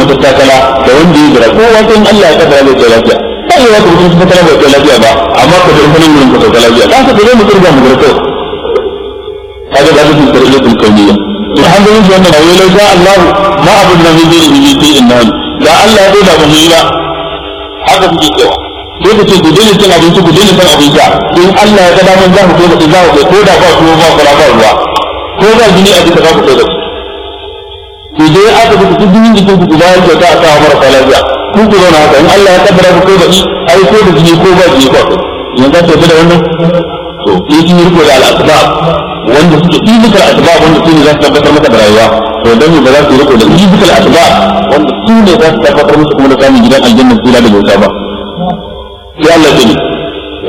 matattakala da wanda ya jira kowa sai Allah ya kaddara zai lafiya sai ya wata mutum ta kala bai lafiya ba amma ka bar sanin gurin ka lafiya ka ka mu turba mu garko kaga da su tare da kauniya to hanzarin wannan ba wai la Allah ma abun nan zai yi fi innan da Allah ya da mu yi ba haka kuke cewa sai ku ce ku dole cin abinci ku dole san abinci in Allah ya ga daman za ku ko da za ku ko da ba ku ba fara ba ruwa ko da jini a duka za ku kai da ku dai aka ku duk jinin jikin ku da yake ta aka mara lafiya ku ku zauna haka in Allah ya kaddara ku kai da shi ai ko da jini ko ba jini ko yanzu ka ce da wannan to in kin riko da al-asbab wanda suke physical asbab wanda su ne za su tabbatar maka da rayuwa to dan ne ba za su riko da physical asbab wanda su ne za su tabbatar maka kuma da samun gidan aljanna kula da bauta ba sai Allah ya